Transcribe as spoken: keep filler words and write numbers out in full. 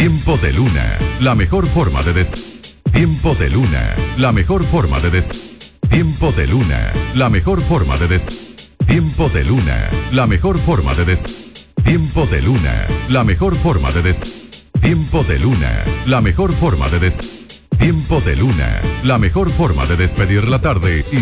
Tiempo de luna, la mejor forma de des... Tiempo de luna, la mejor forma de des... Tiempo de luna, la mejor forma de des... Tiempo de luna, la mejor forma de des... Tiempo de luna, la mejor forma de des... Tiempo de luna, la mejor forma de des... Tiempo de luna, la mejor forma de despedir la tarde y